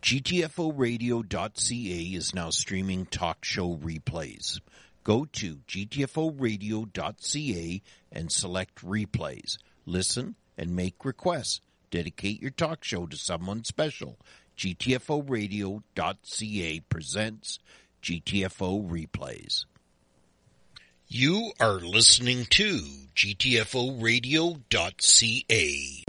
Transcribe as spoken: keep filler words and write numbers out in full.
G T F O radio dot C A is now streaming talk show replays. Go to G T F O radio dot C A and select replays. Listen and make requests. Dedicate your talk show to someone special. G T F O radio dot C A presents G T F O replays. You are listening to G T F O radio dot C A.